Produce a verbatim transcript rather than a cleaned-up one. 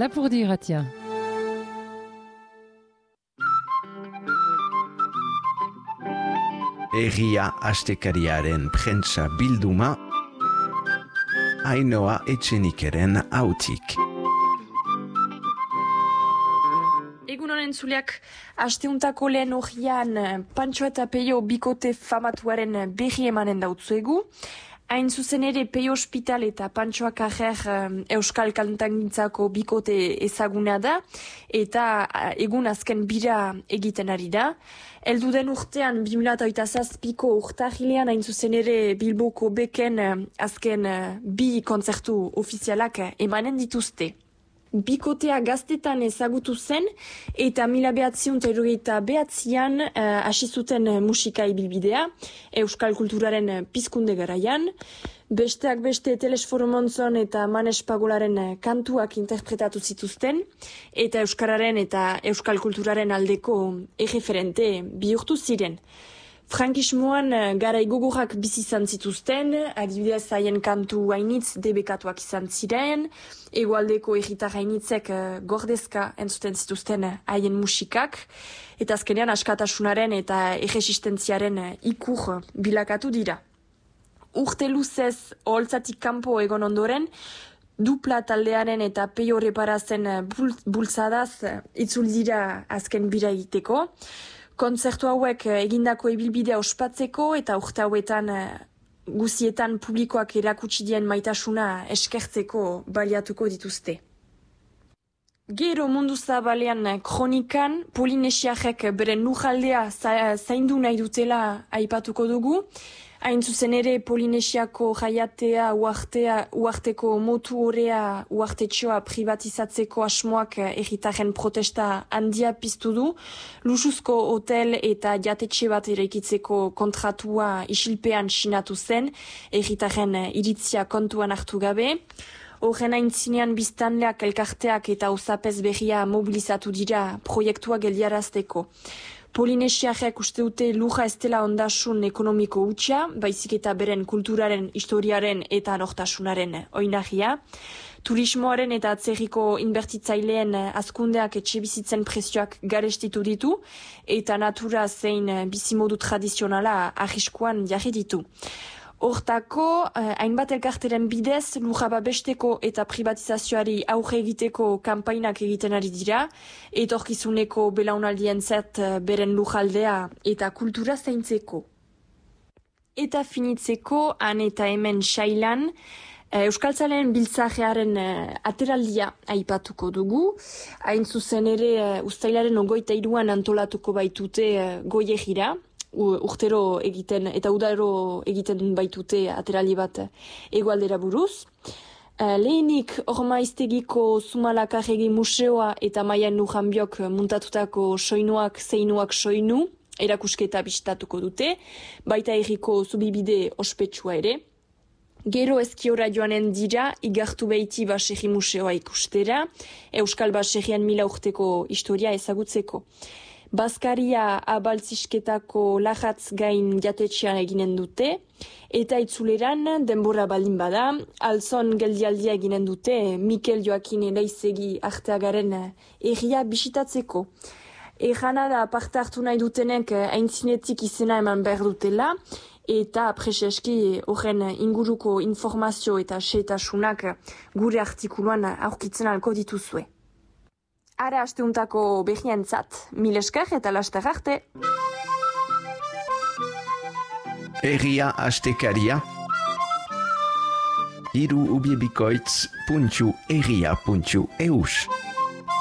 Lapurdi irratia. Egia astekariaren prentsa bilduma, Ainhoa Etxenikeren hautik. Egun honen zuleak, asteuntako lehen horian Pantxo eta Peio bikote famatuaren berri emanen dautzuegu. Hain zuzen ere Peio Hospital eta Pantxo Akarrer Euskal Kantangintzako bikote ezaguna da, eta egun azken bira egiten ari da. Eldu den urtean, bi mila hogeita zazpiko urtarrilean hain zuzen ere Bilboko beken azken bi kontzertu ofizialak emanen dituzte. Bikotea gaztetan ezagutu zen eta mila behatziun eta behatzian uh, hasi zuten musika ibilbidea, euskal kulturaren pizkunde garaian. Besteak beste Telesforo Montzon eta Manes Pagolaren kantuak interpretatu zituzten, eta euskararen eta euskal kulturaren aldeko erreferente bihurtu ziren. Frankismoan garai gogorrak bizi izan zituzten, adibidez haien kantu hainitz debekatuak izan ziren, hegoaldeko herritar hainitzek gordezka entzuten zituzten haien musikak, eta azkenean askatasunaren eta erresistentziaren ikur bilakatu dira. Urte luzez oholtzatik kanpo egon ondoren, dupla taldearen eta Peio Reparazen bultzadaz itzul dira azken bira egiteko. Kontzertu hauek egindako ibilbidea ospatzeko eta urte hauetan guzietan publikoak erakutsi dien maitasuna eskertzeko baliatuko dituzte. Gero mundu zabalean kronikan, Polinesiarrek beren lujaldea zaindu nahi dutela aipatuko dugu. Hain zuzen ere Polinesiako jaiatea uartea, uarteko motu horea uartetxoa privatizatzeko asmoak herritarren protesta handia piztu du, luxuzko hotel eta jatetxe bat eraikitzeko kontratua isilpean sinatu zen, herritarren iritzia kontuan hartu gabe. Horren aintzinean biztanleak elkarteak eta osapez berria mobilizatu dira proiektua geldiarazteko. Polinesiarrek uste dute lurra ez dela ondasun ekonomiko hutsa, baizik eta beren kulturaren, historiaren eta nortasunaren oinarria. Turismoaren eta atzerriko inbertitzaileen hazkundeak etxebizitzen prezioak garestitu ditu, eta natura zein bizimodu tradizionala arriskuan jarri ditu. Hortako, eh, hainbat elkarteren bidez, lurra babesteko eta privatizazioari aurre egiteko kanpainak egiten ari dira, etorkizuneko belaunaldientzat beren lujaldea eta kultura zaintzeko. Eta finitzeko, han eta hemen sailan, eh, Euskaltzaleen biltzajearen eh, ateraldia aipatuko dugu. Hain zuzen ere, eh, uztailaren ogoita iruan antolatuko baitute eh, goiegira, urtero egiten eta udaro egiten baitute ateraldi bat hegoaldera buruz. Uh, lehenik Ormaiztegiko Zumalakarregi museoa eta Maian Lujanbiok muntatutako soinuak zeinuak soinu erakusketa bistatuko dute, baita herriko zubibide ospetsua ere. Gero ezkiora joanen dira, igartu behiti baserri museoa ikustera, Euskal Baserrian mila urteko historia ezagutzeko. Baskaria abaltzisketako lajatz gain jatetxean eginen dute, eta itzuleran denbora baldin bada, alzon geldialdia eginen dute Mikel Joakin Eleizegi arteagaren erria bisitatzeko. Errana da parte hartu nahi dutenek aintzinetik izena eman behar dutela, eta preseski horren inguruko informazio eta xeetasunak gure artikuluan aurkitzen alko dituzue. Ara asteuntako behientzat, mil esker eta laster arte. Egia astekaria, hiru ubiebikoitz puntu egia puntu eus.